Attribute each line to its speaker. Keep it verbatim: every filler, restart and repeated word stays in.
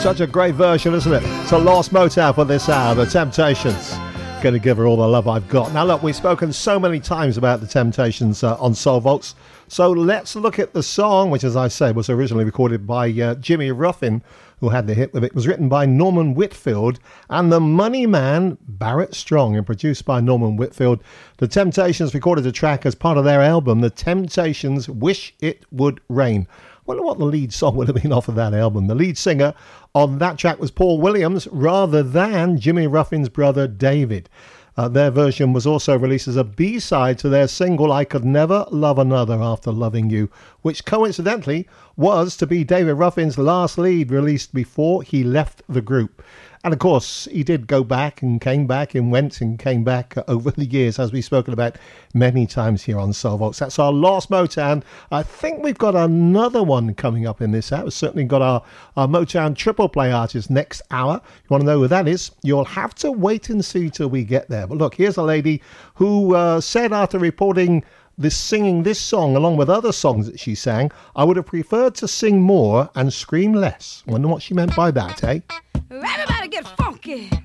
Speaker 1: Such a great version, isn't it? It's a Lost Motown for this hour, The Temptations. Going to give her all the love I've got. Now look, we've spoken so many times about The Temptations uh, on Soul Vaults, so let's look at the song, which, as I say, was originally recorded by uh, Jimmy Ruffin, who had the hit with it. It was written by Norman Whitfield and the Money Man, Barrett Strong, and produced by Norman Whitfield. The Temptations recorded the track as part of their album, The Temptations Wish It Would Rain. I wonder what the lead song would have been off of that album. The lead singer on that track was Paul Williams, rather than Jimmy Ruffin's brother David. Uh, their version was also released as a B-side to their single I Could Never Love Another After Loving You, which coincidentally was to be David Ruffin's last lead, released before he left the group. And of course, he did go back and came back and went and came back over the years, as we've spoken about many times here on Soul Vaults. That's our Lost Motown. I think we've got another one coming up in this hour. We've certainly got our, our Motown triple play artist next hour. You want to know who that is? You'll have to wait and see till we get there. But look, here's a lady who uh, said after reporting this singing this song along with other songs that she sang, I would have preferred to sing more and scream less. Wonder what she meant by that, eh?
Speaker 2: Everybody get funky.